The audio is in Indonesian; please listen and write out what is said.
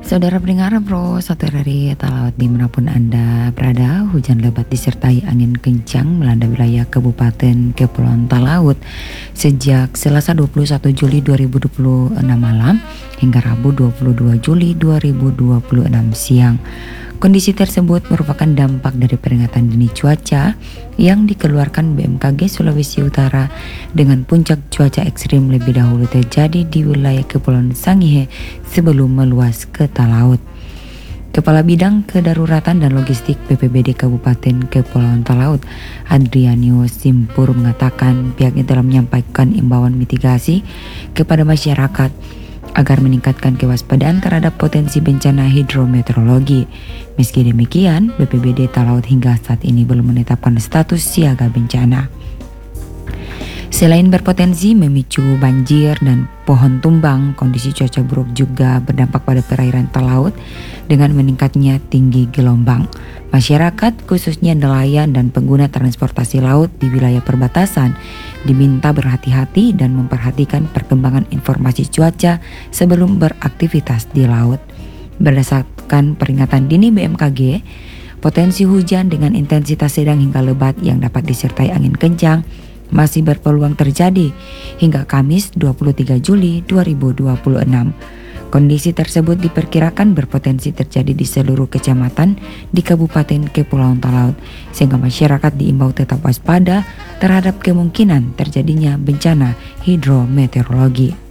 Saudara pendengar Pro Satu dari Talaut dimanapun Anda berada, hujan lebat disertai angin kencang melanda wilayah Kabupaten Kepulauan Talaut sejak Selasa 21 Juli 2026 malam hingga Rabu 22 Juli 2026 siang. Kondisi tersebut merupakan dampak dari peringatan dini cuaca yang dikeluarkan BMKG Sulawesi Utara dengan puncak cuaca ekstrim lebih dahulu terjadi di wilayah Kepulauan Sangihe sebelum meluas ke Talaut. Kepala Bidang Kedaruratan dan Logistik BPBD Kabupaten Kepulauan Talaut, Adrianus Simpur mengatakan pihaknya telah menyampaikan imbauan mitigasi kepada masyarakat agar meningkatkan kewaspadaan terhadap potensi bencana hidrometeorologi. Meski demikian, BPBD Talaut hingga saat ini belum menetapkan status siaga bencana. Selain berpotensi memicu banjir dan pohon tumbang, kondisi cuaca buruk juga berdampak pada perairan Talaut dengan meningkatnya tinggi gelombang. Masyarakat, khususnya nelayan dan pengguna transportasi laut di wilayah perbatasan, diminta berhati-hati dan memperhatikan perkembangan informasi cuaca sebelum beraktivitas di laut. Berdasarkan peringatan dini BMKG, potensi hujan dengan intensitas sedang hingga lebat yang dapat disertai angin kencang masih berpeluang terjadi hingga Kamis 23 Juli 2026. Kondisi tersebut diperkirakan berpotensi terjadi di seluruh kecamatan di Kabupaten Kepulauan Talaut, sehingga masyarakat diimbau tetap waspada terhadap kemungkinan terjadinya bencana hidrometeorologi.